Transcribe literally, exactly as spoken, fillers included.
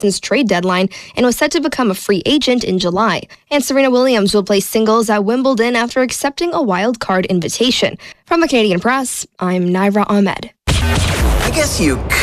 trade deadline and was set to become a free agent in July. And Serena Williams will play singles at Wimbledon after accepting a wild card invitation. From the Canadian Press, I'm Naira Ahmed. I guess you